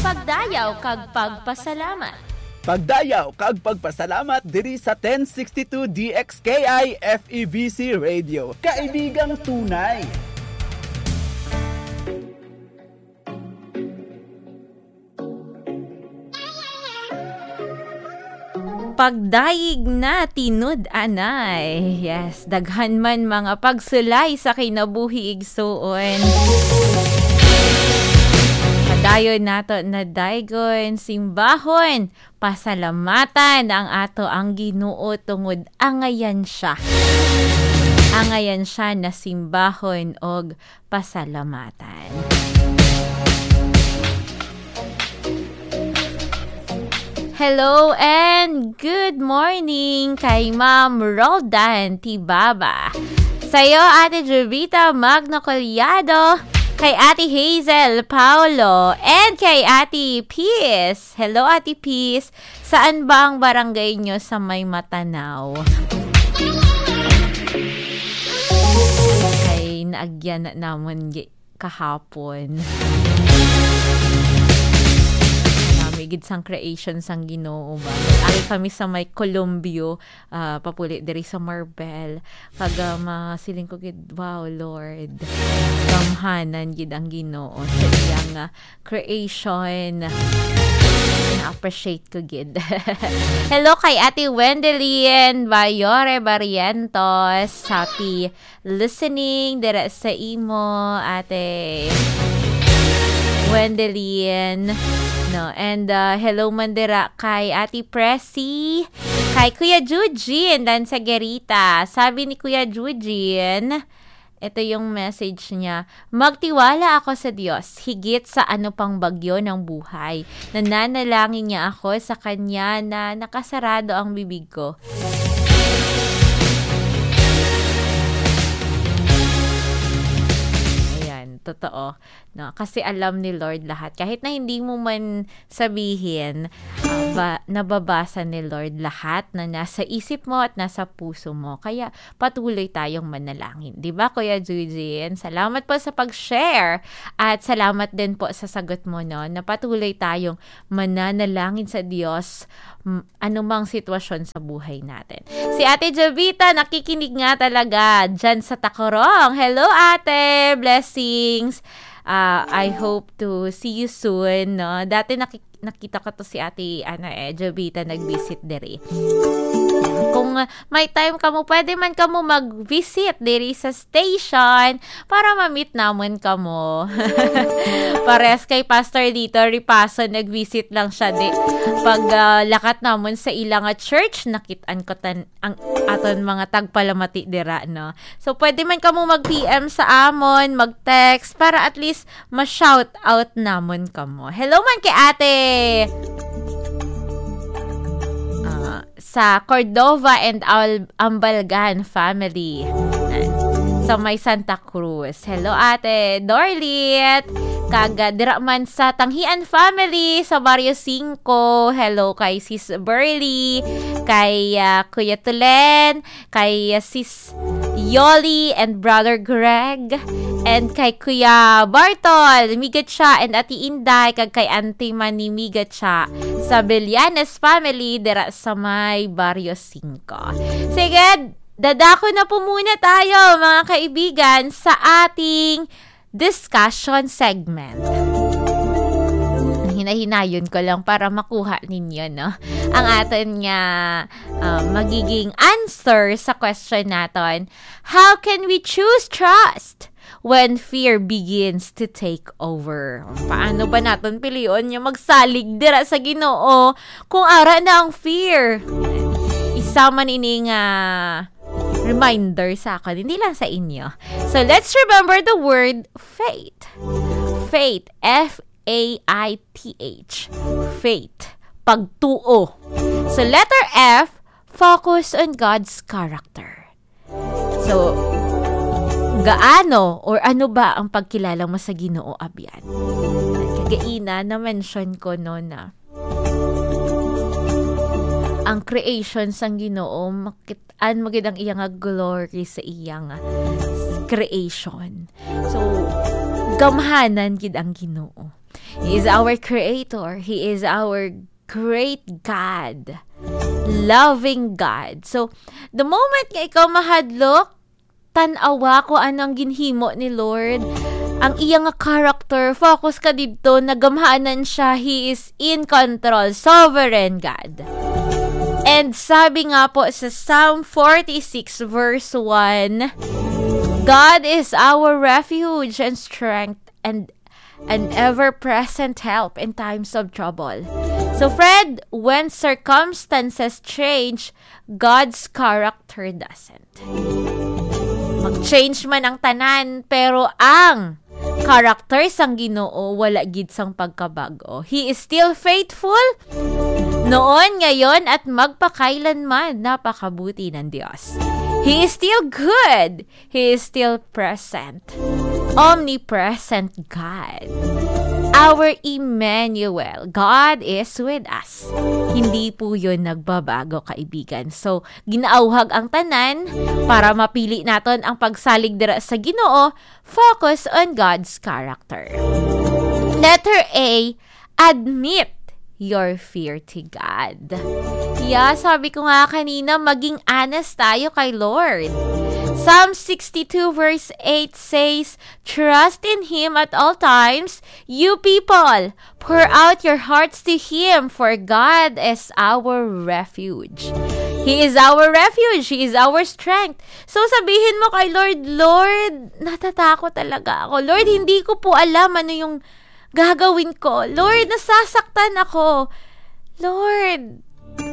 Pagdayaw kag pagpasalamat. Pagdayaw kag pagpasalamat diri sa 1062 DXKI FEBC Radio. Kaibigang tunay. Pagdaig na tinud anay. Yes, daghan man mga pagsulay sa kinabuhi igsuon. Padayon nato na daygon simbahon, pasalamatan ang ato ang Ginoo tungod angayan siya. Angayan siya na simbahon og pasalamatan. Hello and good morning kay Ma'am Roldan Tibaba. Sa'yo, Ate Jovita Magno Collado, kay Ate Hazel Paulo, and kay Ate Peace. Hello, Ate Peace. Saan ba ang barangay nyo sa May Matanaw? Ay, naagyan na naman kahapon. Gid sang creation sang Ginoo ba. Ari kami sa may Columbio, papuli diri sa Marbel. Kag masiling ko gid, wow Lord. Gamhanan gid ang Ginoo sa iyang creation. Na-appreciate ko gid. Hello kay Ate Wendelin Bayore Barrientos. Happy listening dira sa imo, Ate Wendelin. No, and hello mandira kay Ate Pressy, kay Kuya Jujin dan sa Gerita. Sabi ni Kuya Jujin, ito yung message niya: magtiwala ako sa Diyos higit sa ano pang bagyo ng buhay. Nananalangin niya ako sa Kanya na nakasarado ang bibig ko. Totoo, no? Kasi alam ni Lord lahat. Kahit na hindi mo man sabihin, nababasa ni Lord lahat na nasa isip mo at nasa puso mo. Kaya patuloy tayong manalangin. Diba, Kuya Jujin? Salamat po sa pag-share at salamat din po sa sagot mo, no? Na patuloy tayong mananalangin sa Diyos anumang sitwasyon sa buhay natin. Si Ate Jovita, nakikinig nga talaga dyan sa Tacorong. Hello, Ate! Blessings! I hope to see you soon. No? Dati nakita ko to si Ate Jovita nag-visit diri. Kung may time ka mo, pwede man ka mo mag-visit diri sa station para ma-meet naman ka mo. Pares kay Pastor dito, Ripaso, nag-visit lang siya pag lakat naman sa ilang church, nakitaan ko ang aton mga tagpalamati dira, no? So, pwede man ka mo mag-PM sa amon, mag-text, para at least ma-shout out naman ka mo. Hello man kay Ate sa Cordova and Ambalgan family sa may Santa Cruz. Hello, Ate Dorlit. Kaga dira man sa Tanghian family sa Barrio 5. Hello kay Sis Burley, kay Kuya Tulen, kay Sis Yoli and Brother Greg, and kay Kuya Bartol, migat siya, and Ati Inday, kag kay Auntie Manny, migat siya, sa Bellanes family, dira sa may Barrio 5. Sige, dadako na po muna tayo, mga kaibigan, sa ating discussion segment. Hinahinayon ko lang para makuha ninyo, no? Ang atin nga magiging answer sa question natin: how can we choose trust when fear begins to take over? Paano ba natin piliyon yung magsalig dira sa Ginoo kung ara na ang fear? Isa man ining reminder sa akin, hindi lang sa inyo. So let's remember the word faith. Faith, F-A-I-T-H. Faith, pagtuo. So letter F, focus on God's character. So, gaano or ano ba ang pagkilala mo sa Ginoo abyan? Kagaina na mention ko no na ang creation sang Ginoo makitaan magid ang iyang glory sa iyang creation. So gamhanan gid ang Ginoo. He is our creator. He is our great God. Loving God. So, the moment nga ikaw mahadlok, tan-awa ko anong ginhimo ni Lord. Ang iyang character, focus ka dito, nagamhanan siya. He is in control. Sovereign God. And sabi nga po sa Psalm 46 verse 1, God is our refuge and strength and an ever-present help in times of trouble. So, Fred, when circumstances change, God's character doesn't. Mag-change man ang tanan, pero ang character sang Ginoo wala gid sang pagkabago. He is still faithful noon, ngayon, at magpakailanman. Napakabuti ng Diyos. He is still good. He is still present. Omnipresent God. Our Emmanuel. God is with us. Hindi po yun nagbabago, kaibigan. So, ginaauhag ang tanan para mapili naton ang pagsalig dira sa Ginoo. Focus on God's character. Letter A, admit your fear to God. Yeah, sabi ko nga kanina, maging honest tayo kay Lord. Psalm 62 verse 8 says, trust in Him at all times, you people. Pour out your hearts to Him, for God is our refuge. He is our refuge. He is our strength. So sabihin mo kay Lord, Lord, natatakot talaga ako. Lord, hindi ko po alam ano yung gagawin ko. Lord, nasasaktan ako. Lord.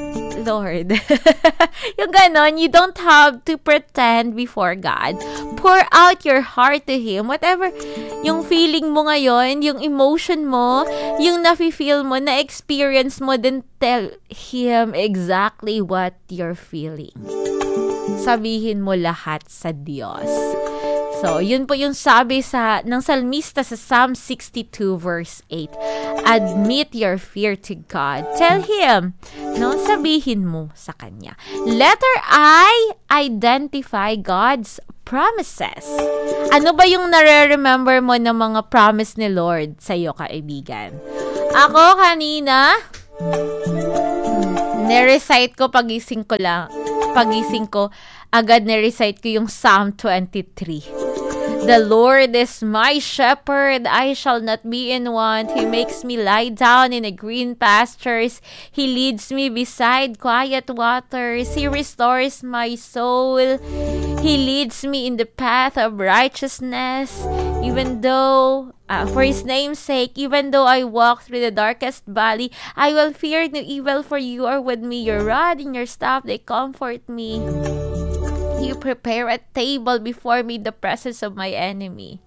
Yung ganon, you don't have to pretend before God. Pour out your heart to Him. Whatever yung feeling mo ngayon, yung emotion mo, yung nafe-feel mo, na-experience mo, then tell Him exactly what you're feeling. Sabihin mo lahat sa Diyos. So, yun po yung sabi ng salmista sa Psalm 62 verse 8. Admit your fear to God. Tell Him. No, sabihin mo sa Kanya. Letter I, identify God's promises. Ano ba yung nare-remember mo ng mga promise ni Lord sa iyo, kaibigan? Ako kanina, nirecite ko pagising ko, agad nirecite ko yung Psalm 23. The Lord is my shepherd, I shall not be in want. He makes me lie down in the green pastures. He leads me beside quiet waters. He restores my soul. He leads me in the path of righteousness. Even though, for His name's sake, even though I walk through the darkest valley, I will fear no evil, for You are with me. Your rod and Your staff, they comfort me. You prepare a table before me in the presence of my enemy.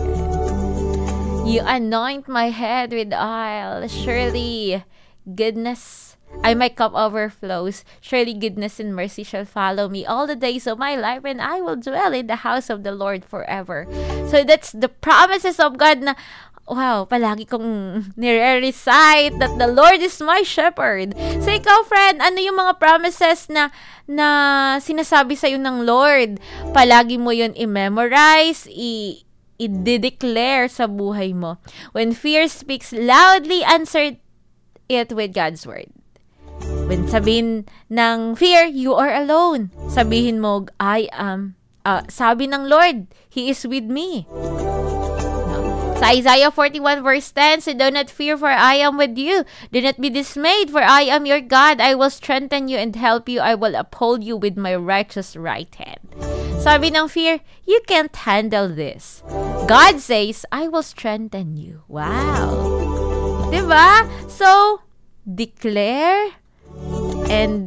You anoint my head with oil. Surely my cup overflows. Surely goodness and mercy shall follow me all the days of my life, and I will dwell in the house of the Lord forever. So that's the promises of God na, wow, palagi kong nire-recite that the Lord is my shepherd. So ikaw, friend, ano yung mga promises na sinasabi sa'yo ng Lord? Palagi mo yun i-memorize, i-declare sa buhay mo. When fear speaks loudly, answer it with God's word. When sabihin ng fear, you are alone. Sabihin mo, sabi ng Lord, He is with me. Sa Isaiah 41 verse 10, so do not fear, for I am with you. Do not be dismayed, for I am your God. I will strengthen you and help you. I will uphold you with my righteous right hand. Sabi ng fear, you can't handle this. God says, I will strengthen you. Wow. Diba? So, declare and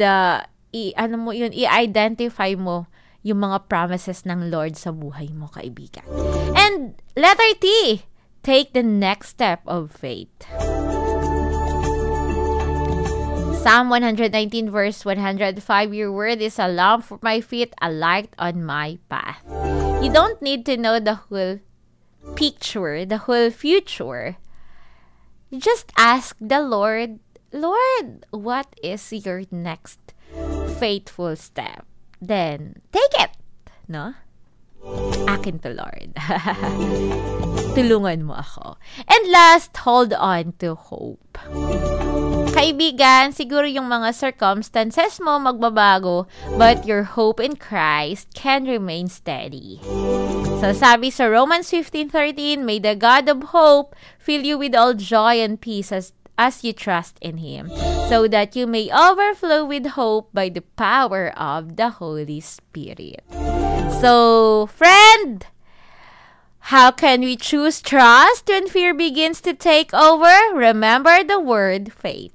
i-identify mo yung mga promises ng Lord sa buhay mo, kaibigan. And letter T, take the next step of faith. Psalm 119 verse 105, your word is a lamp for my feet, a light on my path. You don't need to know the whole picture, the whole future. You just ask the Lord, Lord, what is your next faithful step? Then, take it. No? Akin to, Lord. Tulungan mo ako. And last, hold on to hope. Kaibigan, siguro yung mga circumstances mo magbabago, but your hope in Christ can remain steady. So sabi sa Romans 15:13, may the God of hope fill you with all joy and peace as you trust in Him, so that you may overflow with hope by the power of the Holy Spirit. So, friend, how can we choose trust when fear begins to take over? Remember the word faith.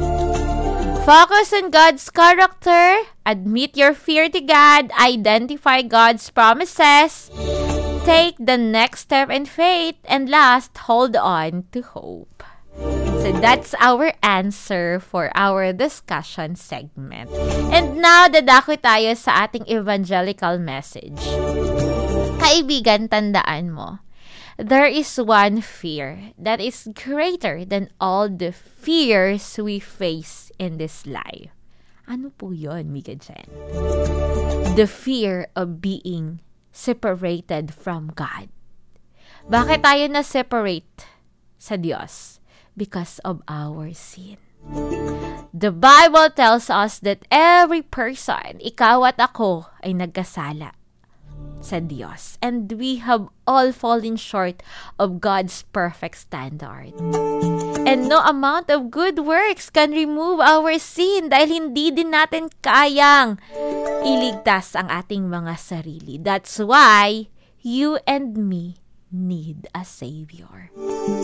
Focus on God's character, admit your fear to God, identify God's promises, take the next step in faith, and last, hold on to hope. So that's our answer for our discussion segment. And now, dadako tayo sa ating evangelical message. Kaibigan, tandaan mo, there is one fear that is greater than all the fears we face in this life. Ano po yun, Mika Jen? The fear of being separated from God. Bakit tayo na-separate sa Diyos? Because of our sin. The Bible tells us that every person, ikaw at ako, ay nagkasala sa Diyos. And we have all fallen short of God's perfect standard. And no amount of good works can remove our sin dahil hindi din natin kayang iligtas ang ating mga sarili. That's why you and me need a Savior.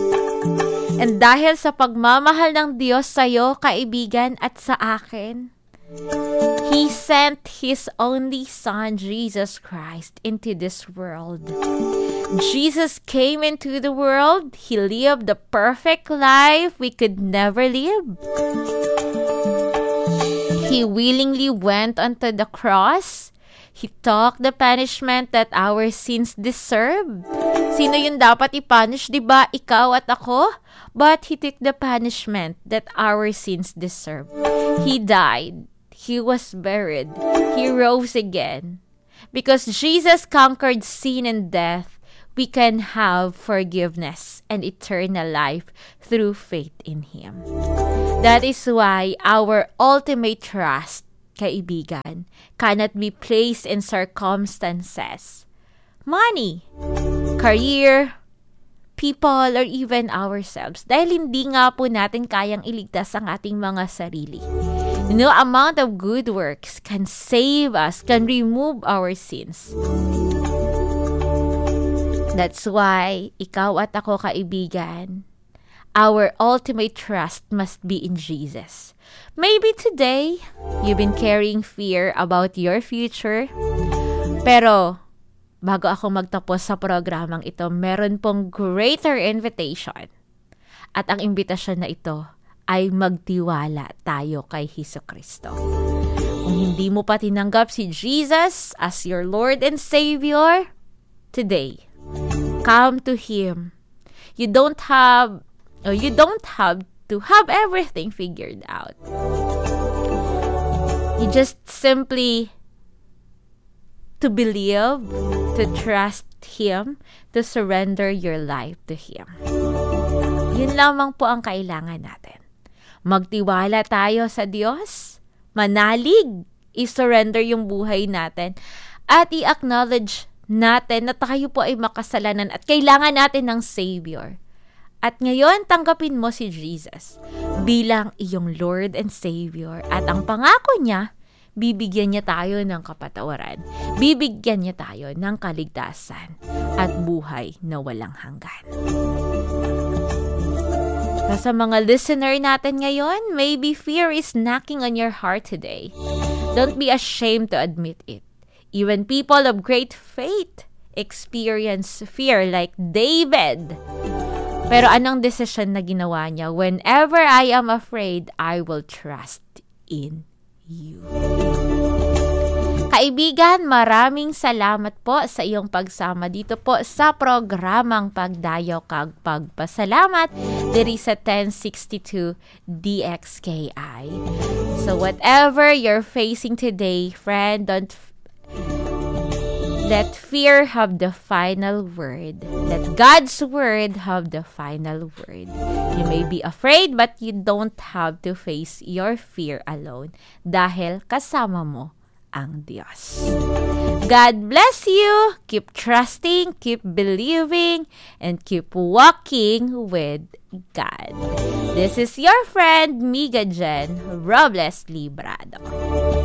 And dahil sa pagmamahal ng Diyos sa'yo, kaibigan, at sa akin, He sent His only Son, Jesus Christ, into this world. Jesus came into the world. He lived the perfect life we could never live. He willingly went onto the cross. He took the punishment that our sins deserve. Sino yun dapat ipunish, diba? Ikaw at ako? But He took the punishment that our sins deserve. He died. He was buried. He rose again. Because Jesus conquered sin and death, we can have forgiveness and eternal life through faith in Him. That is why our ultimate trust, kaibigan, cannot be placed in circumstances, money, career, people, or even ourselves. Dahil hindi nga po natin kayang iligtas ang ating mga sarili. No amount of good works can save us, can remove our sins. That's why, ikaw at ako, kaibigan, our ultimate trust must be in Jesus. Maybe today, you've been carrying fear about your future. Pero, bago ako magtapos sa programang ito, meron pong greater invitation. At ang imbitasyon na ito ay magtiwala tayo kay Jesucristo. Kung hindi mo pa tinanggap si Jesus as your Lord and Savior, today, come to Him. You don't have to have everything figured out. You just simply to believe, to trust Him, to surrender your life to Him. Yun lamang po ang kailangan natin. Magtiwala tayo sa Diyos, manalig, i-surrender yung buhay natin, at i-acknowledge natin na tayo po ay makasalanan at kailangan natin ng Savior. At ngayon, tanggapin mo si Jesus bilang iyong Lord and Savior. At ang pangako niya, bibigyan niya tayo ng kapatawaran. Bibigyan niya tayo ng kaligtasan at buhay na walang hanggan. Sa mga listener natin ngayon, maybe fear is knocking on your heart today. Don't be ashamed to admit it. Even people of great faith experience fear like David. Pero anong decision na ginawa niya? Whenever I am afraid, I will trust in you. Kaibigan, maraming salamat po sa iyong pagsama dito po sa programang Pagdayaw Kag Pagpasalamat diri sa 1062 DXKI. So whatever you're facing today, friend, let fear have the final word. Let God's word have the final word. You may be afraid, but you don't have to face your fear alone dahil kasama mo ang Diyos. God bless you. Keep trusting, keep believing, and keep walking with God. This is your friend, Miga Jen Robles Librado.